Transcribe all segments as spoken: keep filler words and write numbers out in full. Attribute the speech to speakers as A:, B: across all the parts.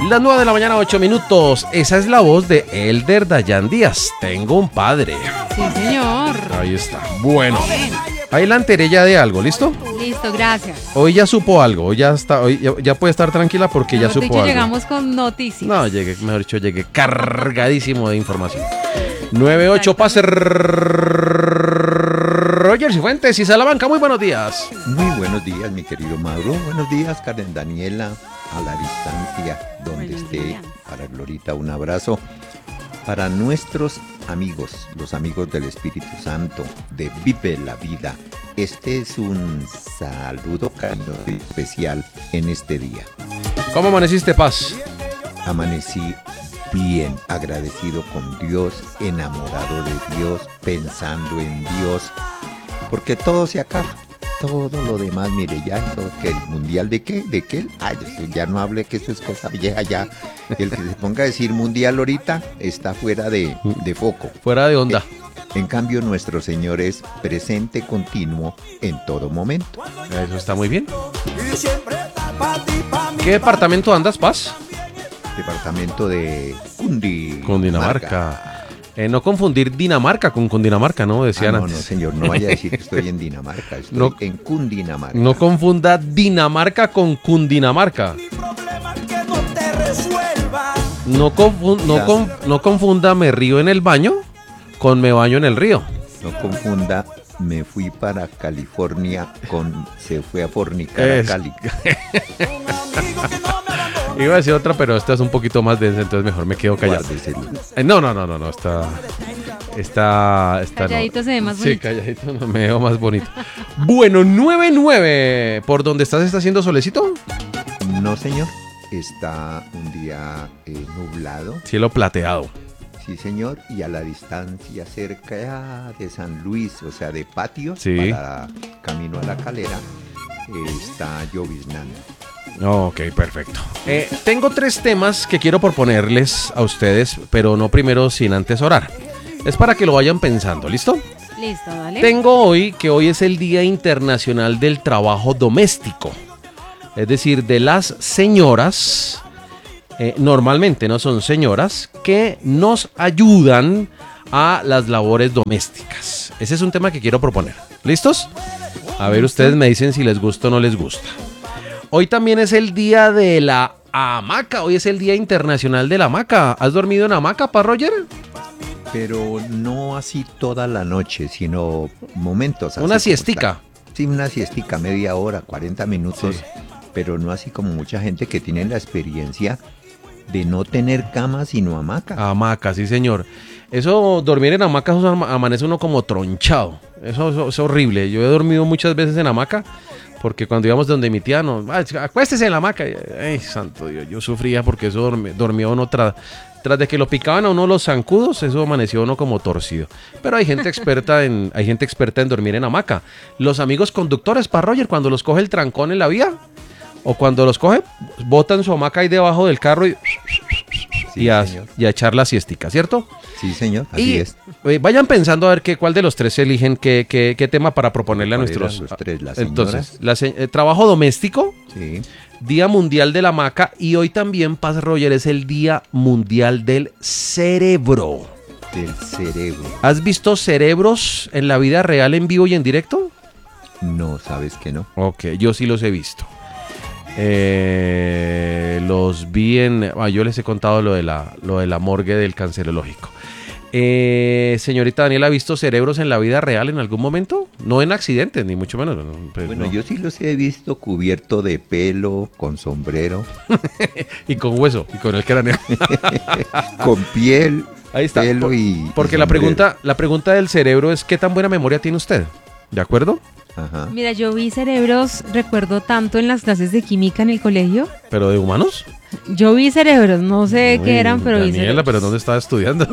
A: Las nueve de la mañana, ocho minutos. Esa es la voz de Elder Dayan Díaz. Tengo un padre.
B: Sí, señor.
A: Ahí está. Bueno, ahí la enteré ya de algo, ¿listo?
B: Listo, gracias.
A: Hoy ya supo algo, hoy ya está, hoy ya, ya puede estar tranquila porque ya
B: Mejor
A: supo
B: dicho,
A: algo.
B: llegamos con noticias.
A: No, llegué, mejor dicho, llegué cargadísimo de información. nueve ocho pase Roger Cifuentes y Salamanca, muy buenos días.
C: Muy buenos días, mi querido Mauro. Buenos días, Karen Daniela, a la distancia, donde
B: Buenos
C: esté.
B: días.
C: Para Glorita, un abrazo. Para nuestros amigos, los amigos del Espíritu Santo, de Vive la Vida. Este es un saludo cariñoso y especial en este día.
A: ¿Cómo amaneciste, Paz?
C: Amanecí bien, agradecido con Dios, enamorado de Dios, pensando en Dios, porque todo se acaba. Todo lo demás, mire, ya eso, que el mundial de qué, de qué, ay, eso ya no hable, que eso es cosa vieja ya. El que se ponga a decir mundial ahorita está fuera de, de foco.
A: Fuera de onda.
C: En cambio, nuestro Señor es presente continuo en todo momento.
A: Eso está muy bien. ¿Qué departamento andas, Paz?
C: Departamento de Cundi.
A: Cundinamarca. Eh, no confundir Dinamarca con Cundinamarca, ¿no? Decían
C: Ah, no,
A: antes.
C: no, señor, no vaya a decir que estoy en Dinamarca, estoy
A: No.
C: en Cundinamarca.
A: No confunda Dinamarca con Cundinamarca. No, confu- no, con- no confunda me río en el baño con me baño en el río.
C: No confunda, me fui para California con se fue a fornicar
A: Es-
C: a Cali.
A: Iba a decir otra, pero esta es un poquito más densa, entonces mejor me quedo callado.
C: Guárdeselo.
A: Eh, no, no, no, no, no, está... Está... está
B: Calladito
A: no.
B: se ve más
A: Sí,
B: bonito.
A: calladito no, me veo más bonito. Bueno, nueve nueve. ¿Por dónde estás está haciendo solecito?
C: No, señor, está un día eh, nublado,
A: Cielo plateado.
C: sí, señor, y a la distancia cerca de San Luis, o sea, de patio,
A: Sí.
C: para camino a la calera, eh, está lloviznando.
A: Ok, perfecto. Eh, tengo tres temas que quiero proponerles a ustedes, pero no primero sin antes orar. Es para que lo vayan pensando, ¿listo?
B: Listo, dale.
A: Tengo hoy que hoy es el Día Internacional del Trabajo Doméstico. Es decir, de las señoras, eh, normalmente no son señoras, que nos ayudan a las labores domésticas. Ese es un tema que quiero proponer. ¿Listos? A ver, ustedes me dicen si les gusta o no les gusta. Hoy también es el día de la hamaca. Hoy es el Día Internacional de la hamaca. ¿Has dormido en hamaca, pa, Roger?
C: Pero no así toda la noche, sino momentos. así
A: Una
C: como
A: siestica.
C: está. Sí, una siestica, media hora, cuarenta minutos,
A: Sí.
C: pero no así como mucha gente que tiene la experiencia de no tener cama sino hamaca.
A: Hamaca, sí, señor. Eso, dormir en hamaca, eso ama- amanece uno como tronchado. Eso, eso es horrible. Yo he dormido muchas veces en hamaca, porque cuando íbamos donde mi tía, no, "Ay, acuéstese en la hamaca". Ay, santo Dios, yo sufría porque eso dormi- dormía uno tras, tras de que lo picaban a uno los zancudos, eso amaneció uno como torcido. Pero hay gente experta en, hay gente experta en dormir en hamaca. Los amigos conductores, pa, Roger, cuando los coge el trancón en la vía, o cuando los coge, botan su hamaca ahí debajo del carro y,
C: Sí,
A: y, a,
C: señor.
A: y a echar la siestica, ¿cierto?
C: Sí, señor, así
A: Y
C: es.
A: eh, vayan pensando a ver qué, cuál de los tres eligen, qué, qué, qué tema para proponerle a
C: ¿Cuál
A: nuestros...
C: eran los tres? ¿Las
A: Entonces, la se- eh, trabajo doméstico,
C: Sí.
A: Día Mundial de la Hamaca, y hoy también, Paz, Roger, es el Día Mundial del Cerebro.
C: Del cerebro.
A: ¿Has visto cerebros en la vida real, en vivo y en directo?
C: No, sabes que no.
A: Ok, yo sí los he visto. Eh, los vi en... ah, yo les he contado lo de la, lo de la morgue del cancerológico. Eh, señorita Daniela, ¿ha visto cerebros en la vida real en algún momento? No en accidentes, ni mucho menos. no, pues,
C: Bueno,
A: no.
C: yo sí los he visto cubierto de pelo, con sombrero,
A: Y con hueso, y con el cráneo.
C: con piel,
A: Ahí está.
C: pelo
A: Por-
C: y...
A: Porque
C: y
A: la
C: sombrero.
A: pregunta, la pregunta del cerebro es ¿qué tan buena memoria tiene usted? ¿De acuerdo?
C: Ajá.
B: Mira, yo vi cerebros, recuerdo tanto en las clases de química en el colegio.
A: ¿Pero de humanos?
B: Yo vi cerebros, no sé
A: Uy,
B: qué eran, pero vi
A: Daniela,
B: cerebros.
A: ¿pero dónde estaba estudiando?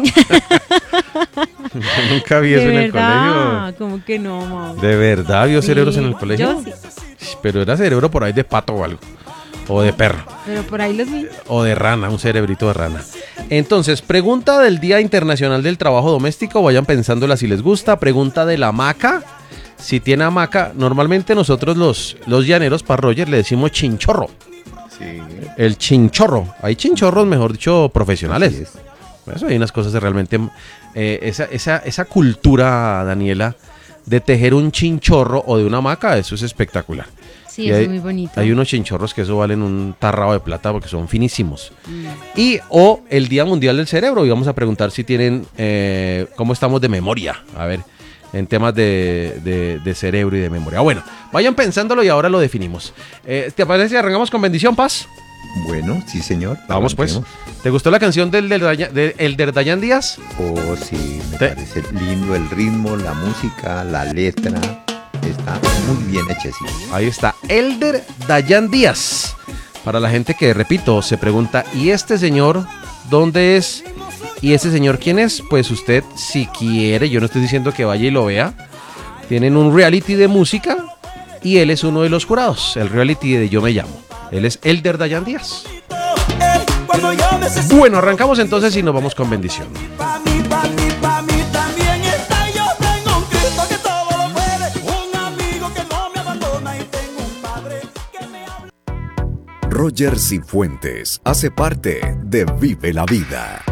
A: Yo nunca vi eso
B: De
A: en el
B: verdad,
A: colegio.
B: como que no, Mau.
A: ¿De verdad vio
B: Sí,
A: cerebros en el colegio?
B: Yo sí,
A: Pero era cerebro por ahí de pato o algo. O de perro.
B: pero por ahí los vi.
A: O de rana, un cerebrito de rana. Entonces, pregunta del Día Internacional del Trabajo Doméstico. Vayan pensándola si les gusta. Pregunta de la hamaca. Si tiene hamaca, normalmente nosotros los, los llaneros, para Roger, le decimos chinchorro.
C: Sí.
A: El chinchorro. Hay chinchorros, mejor dicho,
C: Así
A: profesionales.
C: es.
A: Eso hay unas cosas de realmente... eh, esa, esa, esa cultura, Daniela, de tejer un chinchorro o de una hamaca, eso es espectacular.
B: Sí,
A: Y
B: eso
A: hay,
B: es muy bonito.
A: hay unos chinchorros que eso valen un tarrado de plata porque son finísimos.
B: Mm.
A: Y o el Día Mundial del Cerebro, y vamos a preguntar si tienen, eh, cómo estamos de memoria, a ver, en temas de, de- de cerebro y de memoria. Bueno, vayan pensándolo y ahora lo definimos. Eh, ¿Te parece si arrancamos con bendición, Paz?
C: Bueno, sí, señor.
A: Vamos pues.
C: Arranquemos.
A: ¿Te gustó la canción del, del, Dayan- de Elder Dayan Díaz?
C: Oh, sí, me
A: Te-
C: parece lindo el ritmo, la música, la letra. Está muy bien hechecito.
A: Ahí está, Elder Dayan Díaz. Para la gente que, repito, se pregunta, ¿y este señor dónde es? ¿Y ese señor quién es? Pues usted, si quiere, yo no estoy diciendo que vaya y lo vea. Tienen un reality de música y él es uno de los jurados. El reality de Yo Me Llamo. Él es Elder Dayan Díaz.
D: Cuando yo necesito
A: Bueno, arrancamos entonces y nos vamos con bendición.
D: pa' mí, pa' mí, pa' mí también está. Yo tengo un Cristo que todo lo puede, un amigo que no me abandona y tengo un padre que me habla.
E: Roger Cifuentes hace parte de Vive la Vida.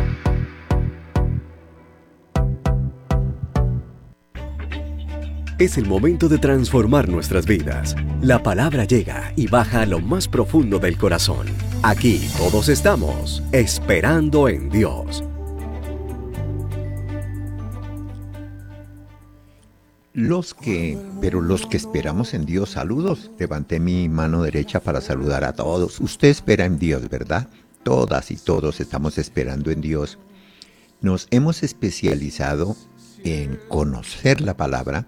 E: Es el momento de transformar nuestras vidas. La palabra llega y baja a lo más profundo del corazón. Aquí todos estamos esperando en Dios.
C: Los que, pero los que esperamos en Dios, saludos. Levanté mi mano derecha para saludar a todos. Usted espera en Dios, ¿verdad? Todas y todos estamos esperando en Dios. Nos hemos especializado en conocer la palabra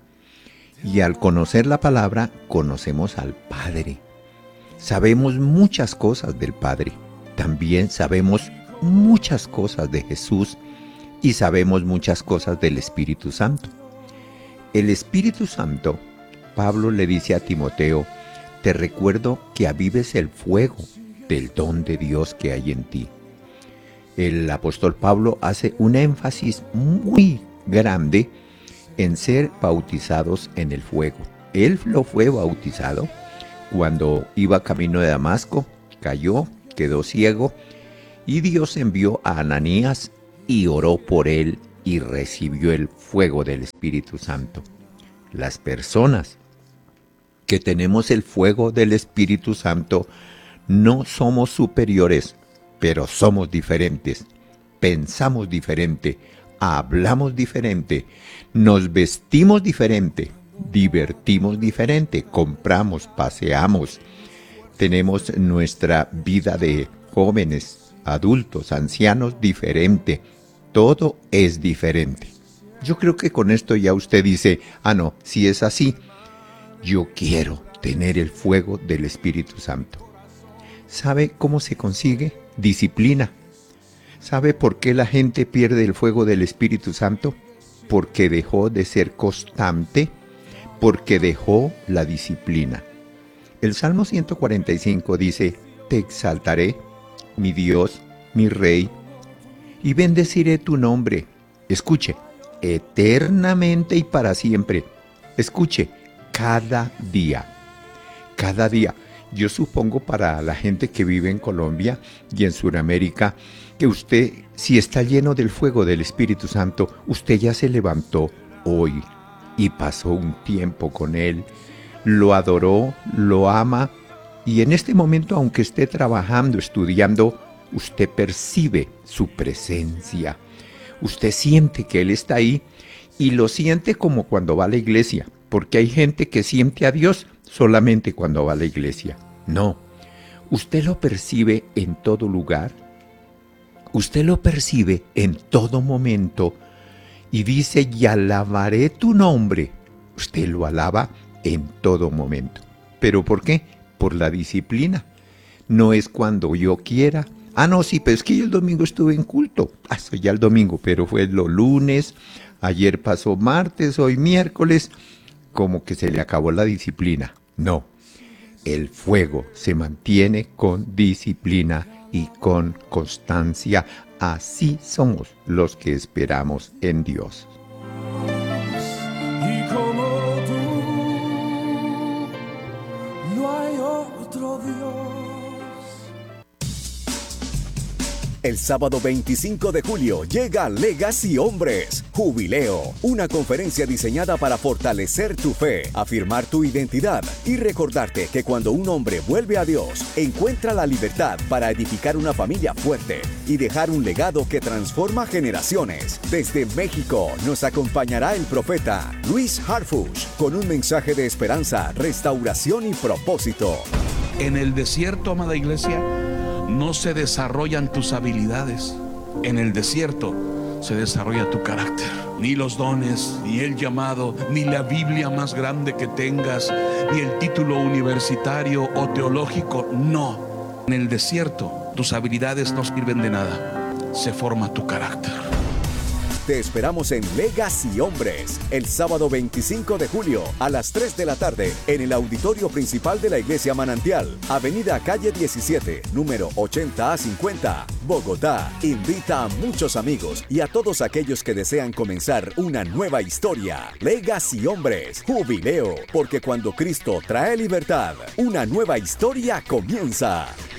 C: y al conocer la palabra conocemos al Padre. Sabemos muchas cosas del Padre. También sabemos muchas cosas de Jesús y sabemos muchas cosas del Espíritu Santo. El Espíritu Santo, Pablo le dice a Timoteo, te recuerdo que avives el fuego del don de Dios que hay en ti. El apóstol Pablo hace un énfasis muy grande en ser bautizados en el fuego. Él lo fue bautizado cuando iba camino de Damasco, cayó, quedó ciego, y Dios envió a Ananías y oró por él y recibió el fuego del Espíritu Santo. Las personas que tenemos el fuego del Espíritu Santo no somos superiores, pero somos diferentes, pensamos diferente, hablamos diferente, nos vestimos diferente, divertimos diferente, compramos, paseamos, tenemos nuestra vida de jóvenes, adultos, ancianos diferente, todo es diferente. Yo creo que con esto ya usted dice, ah no, si es así, yo quiero tener el fuego del Espíritu Santo. ¿Sabe cómo se consigue? Disciplina. ¿Sabe por qué la gente pierde el fuego del Espíritu Santo? Porque dejó de ser constante, porque dejó la disciplina. El Salmo ciento cuarenta y cinco dice, te exaltaré, mi Dios, mi Rey, y bendeciré tu nombre. Escuche, eternamente y para siempre. Escuche, cada día. Cada día. Yo supongo para la gente que vive en Colombia y en Sudamérica, que usted, si está lleno del fuego del Espíritu Santo, usted ya se levantó hoy y pasó un tiempo con Él, lo adoró, lo ama, y en este momento, aunque esté trabajando, estudiando, usted percibe su presencia. Usted siente que Él está ahí y lo siente como cuando va a la iglesia, porque hay gente que siente a Dios solamente cuando va a la iglesia. No, usted lo percibe en todo lugar, usted lo percibe en todo momento y dice, y alabaré tu nombre. Usted lo alaba en todo momento. ¿Pero por qué? Por la disciplina. No es cuando yo quiera. Ah, no, sí, pero es que yo el domingo estuve en culto. Ah, soy ya el domingo, pero fue los lunes, ayer pasó martes, hoy miércoles. Como que se le acabó la disciplina. No, el fuego se mantiene con disciplina y con constancia. Así somos los que esperamos en Dios.
D: Y como tú, no hay otro Dios.
E: El sábado veinticinco de julio llega Legacy Hombres, Jubileo, una conferencia diseñada para fortalecer tu fe, afirmar tu identidad y recordarte que cuando un hombre vuelve a Dios, encuentra la libertad para edificar una familia fuerte y dejar un legado que transforma generaciones. Desde México nos acompañará el profeta Luis Harfuch con un mensaje de esperanza, restauración y propósito.
F: En el desierto, amada iglesia, no se desarrollan tus habilidades. En el desierto se desarrolla tu carácter. Ni los dones, ni el llamado, ni la Biblia más grande que tengas, ni el título universitario o teológico, no. En el desierto tus habilidades no sirven de nada. Se forma tu carácter.
E: Te esperamos en Legacy Hombres, el sábado veinticinco de julio a las tres de la tarde en el auditorio principal de la Iglesia Manantial, Avenida Calle diecisiete, número ochenta a cincuenta, Bogotá. Invita a muchos amigos y a todos aquellos que desean comenzar una nueva historia. Legacy Hombres, Jubileo, porque cuando Cristo trae libertad, una nueva historia comienza.